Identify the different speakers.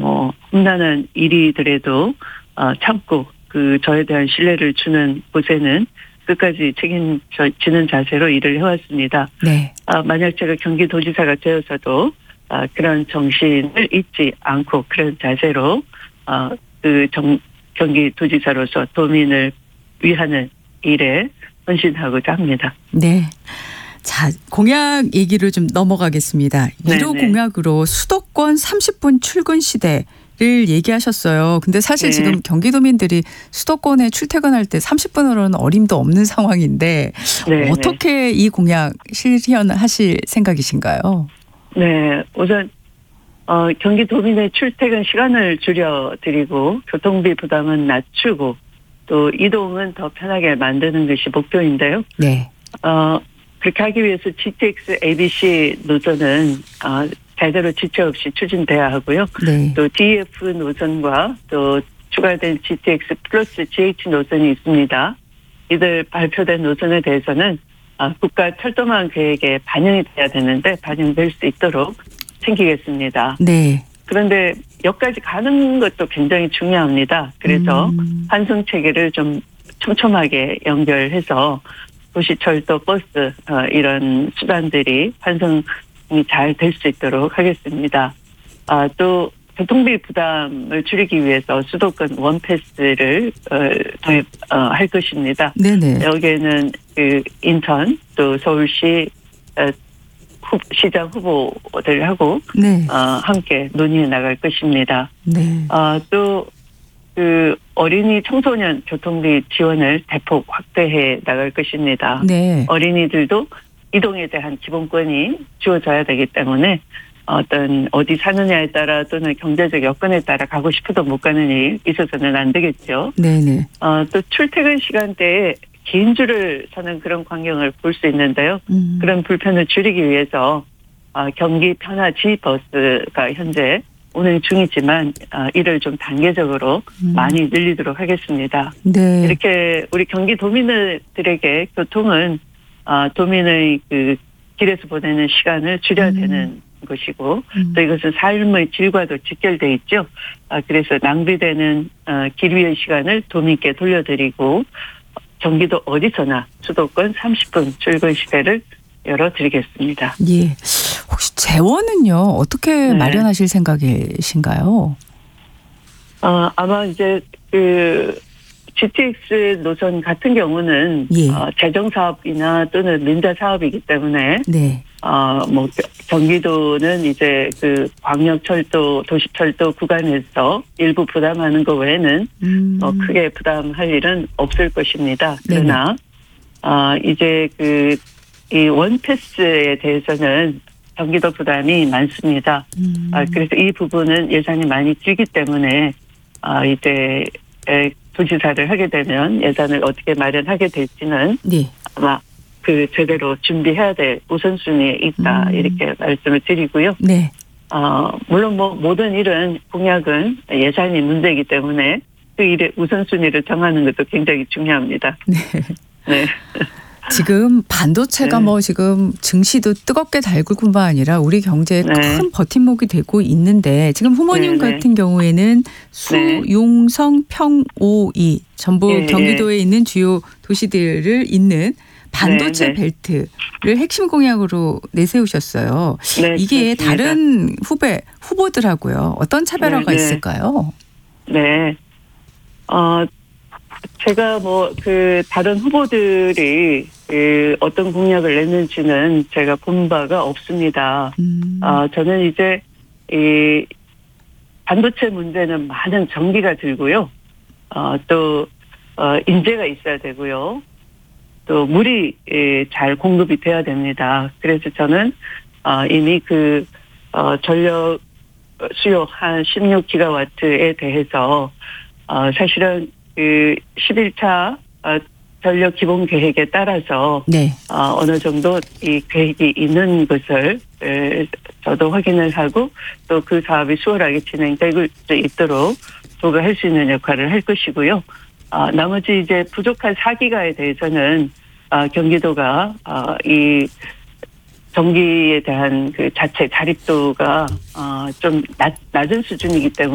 Speaker 1: 험난한 일이더라도 참고 저에 대한 신뢰를 주는 곳에는 끝까지 책임지는 자세로 일을 해왔습니다.
Speaker 2: 네.
Speaker 1: 만약 제가 경기도지사가 되어서도 그런 정신을 잊지 않고 그런 자세로 경기도지사로서 도민을 위하는 일에 헌신하고자 합니다.
Speaker 2: 네. 자, 공약 얘기를 좀 넘어가겠습니다. 1호 공약으로 수도권 30분 출근 시대를 얘기하셨어요. 근데 사실 지금 경기도민들이 수도권에 출퇴근할 때 30분으로는 어림도 없는 상황인데 어떻게 이 공약 실현하실 생각이신가요?
Speaker 1: 네. 우선 경기도민의 출퇴근 시간을 줄여드리고 교통비 부담은 낮추고 또 이동은 더 편하게 만드는 것이 목표인데요.
Speaker 2: 네.
Speaker 1: 그렇게 하기 위해서 GTX ABC 노선은 제대로 지체 없이 추진돼야 하고요.
Speaker 2: 네.
Speaker 1: 또 DF 노선과 또 추가된 GTX 플러스 GH 노선이 있습니다. 이들 발표된 노선에 대해서는 국가 철도망 계획에 반영이 돼야 되는데 반영될 수 있도록 챙기겠습니다.
Speaker 2: 네.
Speaker 1: 그런데 역까지 가는 것도 굉장히 중요합니다. 그래서 환승 체계를 좀 촘촘하게 연결해서 도시철도 버스 이런 수단들이 환승이 잘 될 수 있도록 하겠습니다. 또 교통비 부담을 줄이기 위해서 수도권 원패스를 도입할 것입니다.
Speaker 2: 네네.
Speaker 1: 여기에는 인천 또 서울시 시장 후보들하고 함께 논의해 나갈 것입니다.
Speaker 2: 네.
Speaker 1: 또 어린이 청소년 교통비 지원을 대폭 확대해 나갈 것입니다.
Speaker 2: 네.
Speaker 1: 어린이들도 이동에 대한 기본권이 주어져야 되기 때문에 어디 사느냐에 따라 또는 경제적 여건에 따라 가고 싶어도 못 가는 일 있어서는 안 되겠죠. 네네. 또 출퇴근 시간대에 긴 줄을 서는 그런 광경을 볼 수 있는데요. 그런 불편을 줄이기 위해서 경기 편하지 버스가 현재 운행 중이지만 이를 좀 단계적으로 많이 늘리도록 하겠습니다. 네. 이렇게 우리 경기도민들에게 교통은 도민의 길에서 보내는 시간을 줄여야 되는 것이고 또 이것은 삶의 질과도 직결돼 있죠. 그래서 낭비되는 길 위의 시간을 도민께 돌려드리고 경기도 어디서나 수도권 30분 출근 시대를 열어드리겠습니다.
Speaker 2: 예. 혹시 재원은요 어떻게 마련하실 생각이신가요?
Speaker 1: 아마 이제 GTX 노선 같은 경우는 재정 사업이나 또는 민자 사업이기 때문에 경기도는 이제 광역철도, 도시철도 구간에서 일부 부담하는 것 외에는 크게 부담할 일은 없을 것입니다. 그러나 이제 이 원패스에 대해서는 경기도 부담이 많습니다. 그래서 이 부분은 예산이 많이 들기 때문에 이제 도지사를 하게 되면 예산을 어떻게 마련하게 될지는 아마 제대로 준비해야 될 우선순위에 있다 이렇게 말씀을 드리고요. 네. 물론 모든 일은 공약은 예산이 문제이기 때문에 그 일의 우선순위를 정하는 것도 굉장히 중요합니다. 네. 네.
Speaker 2: 지금 반도체가 지금 증시도 뜨겁게 달굴 뿐만 아니라 우리 경제에 큰 버팀목이 되고 있는데 지금 후보님 같은 경우에는 수, 용성, 평, 오, 이 전부 경기도에 있는 주요 도시들을 잇는 반도체 벨트를 핵심 공약으로 내세우셨어요. 이게
Speaker 1: 그렇습니다.
Speaker 2: 다른 후보들하고요. 어떤 차별화가 있을까요?
Speaker 1: 네. 제가 다른 후보들이 어떤 공약을 냈는지는 제가 본 바가 없습니다. 저는 이제 이 반도체 문제는 많은 전기가 들고요. 또 인재가 있어야 되고요. 또 물이 잘 공급이 돼야 됩니다. 그래서 저는 이미 전력 수요 한 16기가와트에 대해서 사실은 11차 전력 기본 계획에 따라서 어느 정도 이 계획이 있는 것을 저도 확인을 하고 또 그 사업이 수월하게 진행될 수 있도록 도가 할 수 있는 역할을 할 것이고요. 나머지 이제 부족한 4기가에 대해서는 경기도가 이 전기에 대한 자체 자립도가 좀 낮은 수준이기 때문에